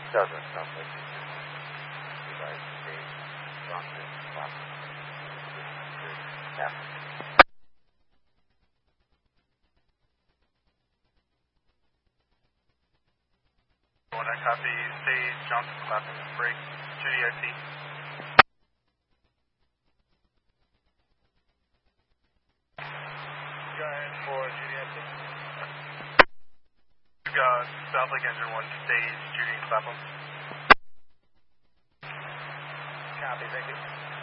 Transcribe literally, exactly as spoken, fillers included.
Doesn't sound like it. You guys stay Johnson, Clapham. Yeah. When I copy, stay Johnson, Clapham, break, Judy I C. Go ahead for Judy I C. You got South Lake Engine one, stage Judy Clapham. Copy, thank you.